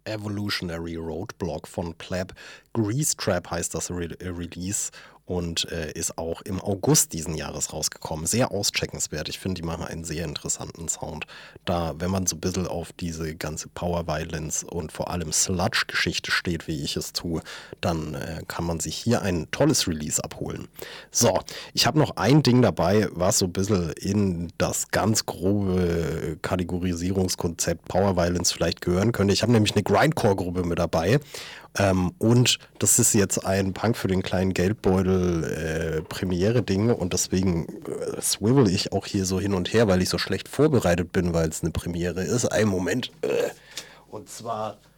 Evolutionary Roadblock von Pleb. Grease Trap heißt das Release und ist auch im August diesen Jahres rausgekommen. Sehr auscheckenswert. Ich finde, die machen einen sehr interessanten Sound. Da, wenn man so ein bisschen auf diese ganze Power Violence und vor allem Sludge-Geschichte steht, wie ich es tue, dann kann man sich hier ein tolles Release abholen. So, ich habe noch ein Ding dabei, was so ein bisschen in das ganz grobe Kategorisierungskonzept Power Violence vielleicht gehören könnte. Ich habe nämlich eine Grindcore-Gruppe mit dabei. Und das ist jetzt ein Punk für den kleinen Geldbeutel Premiere-Ding und deswegen swivel ich auch hier so hin und her, weil ich so schlecht vorbereitet bin, weil es eine Premiere ist. Einen Moment. Und zwar